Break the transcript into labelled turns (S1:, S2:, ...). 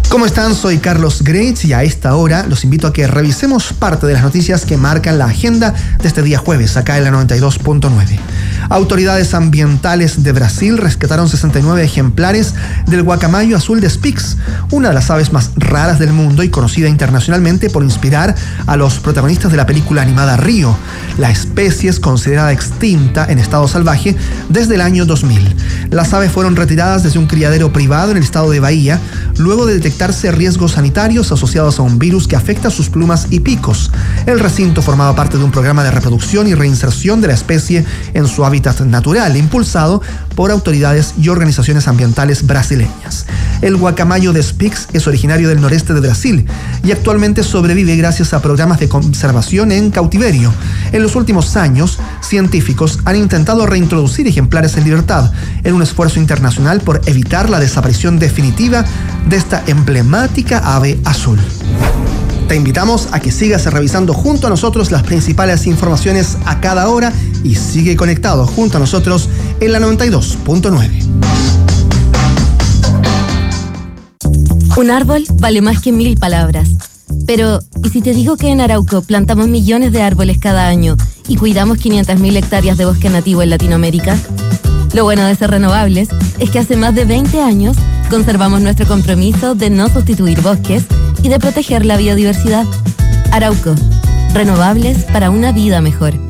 S1: ¿Cómo están? Soy Carlos Greitz y a esta hora los invito a que revisemos parte de las noticias que marcan la agenda de este día jueves, acá en la 92.9. Autoridades ambientales de Brasil rescataron 69 ejemplares del guacamayo azul de Spix, una de las aves más raras del mundo y conocida internacionalmente por inspirar a los protagonistas de la película animada Río. La especie es considerada extinta en estado salvaje desde el año 2000. Las aves fueron retiradas desde un criadero privado en el estado de Bahía, luego de detectarse riesgos sanitarios asociados a un virus que afecta sus plumas y picos. El recinto formaba parte de un programa de reproducción y reinserción de la especie en su hábitat natural, impulsado por autoridades y organizaciones ambientales brasileñas. El guacamayo de Spix es originario del noreste de Brasil y actualmente sobrevive gracias a programas de conservación en cautiverio. En los últimos años, científicos han intentado reintroducir ejemplares en libertad en un esfuerzo internacional por evitar la desaparición definitiva de esta emblemática ave azul. Te invitamos a que sigas revisando junto a nosotros las principales informaciones a cada hora y sigue conectado junto a nosotros en la 92.9.
S2: Un árbol vale más que 1000 palabras. Pero, ¿y si te digo que en Arauco plantamos millones de árboles cada año y cuidamos 500.000 hectáreas de bosque nativo en Latinoamérica? Lo bueno de ser renovables es que hace más de 20 años conservamos nuestro compromiso de no sustituir bosques y de proteger la biodiversidad. Arauco, renovables para una vida mejor.